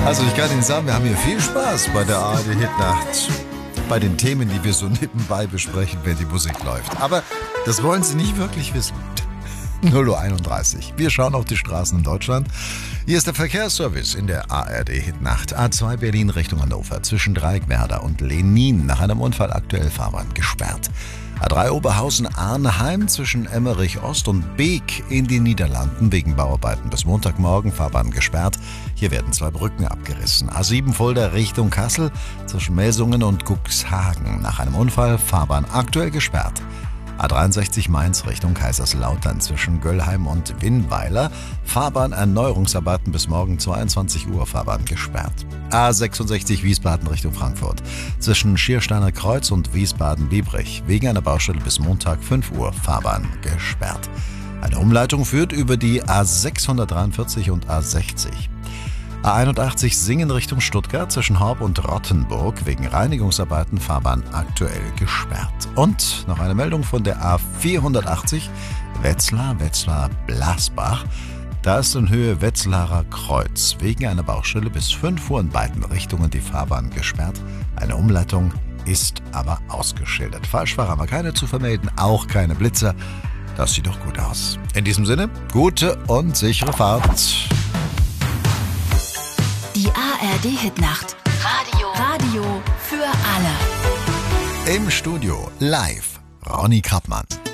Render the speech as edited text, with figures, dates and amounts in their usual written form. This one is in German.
Also ich kann Ihnen sagen, wir haben hier viel Spaß bei der ARD Hitnacht. Bei den Themen, die wir so nebenbei besprechen, wenn die Musik läuft. Aber das wollen Sie nicht wirklich wissen. 0:31 Uhr. Wir schauen auf die Straßen in Deutschland. Hier ist der Verkehrsservice in der ARD Hitnacht. A2 Berlin Richtung Hannover zwischen Dreieckwerder und Lenin. Nach einem Unfall aktuell Fahrbahn gesperrt. A3 Oberhausen-Arnheim zwischen Emmerich Ost und Beek in den Niederlanden wegen Bauarbeiten bis Montagmorgen Fahrbahn gesperrt. Hier werden 2 Brücken abgerissen. A7 Fulda Richtung Kassel zwischen Melsungen und Cuxhagen. Nach einem Unfall Fahrbahn aktuell gesperrt. A63 Mainz Richtung Kaiserslautern zwischen Göllheim und Winnweiler. Fahrbahnerneuerungsarbeiten bis morgen 22 Uhr. Fahrbahn gesperrt. A66 Wiesbaden Richtung Frankfurt zwischen Schiersteiner Kreuz und Wiesbaden-Biebrich wegen einer Baustelle bis Montag 5 Uhr. Fahrbahn gesperrt. Eine Umleitung führt über die A643 und A60. A81 Singen Richtung Stuttgart zwischen Horb und Rottenburg wegen Reinigungsarbeiten Fahrbahn aktuell gesperrt. Und noch eine Meldung von der A480 Wetzlar-Blasbach. Da ist in Höhe Wetzlarer Kreuz wegen einer Baustelle bis 5 Uhr in beiden Richtungen die Fahrbahn gesperrt. Eine Umleitung ist aber ausgeschildert. Falschfahrer haben wir keine zu vermelden, auch keine Blitzer. Das sieht doch gut aus. In diesem Sinne, gute und sichere Fahrt. Die ARD Hitnacht. Radio für alle. Im Studio live Ronny Krappmann.